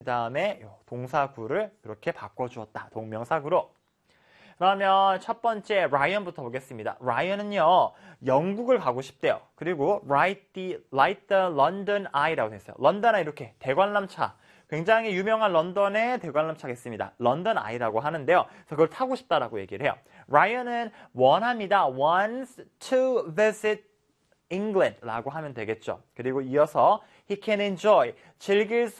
그 다음에 동사구를 이렇게 바꿔주었다. 동명사구로. 그러면 첫 번째 라이언부터 보겠습니다. 라이언은요, 영국을 가고 싶대요. 그리고 like the London Eye라고 했어요. 런던 아이 이렇게 대관람차. 굉장히 유명한 런던의 대관람차가 있습니다. 런던 아이라고 하는데요. 그래서 그걸 타고 싶다라고 얘기를 해요. 라이언은 원합니다. wants to visit England 라고 하면 되겠죠. 그리고 이어서 he can enjoy, 즐길 수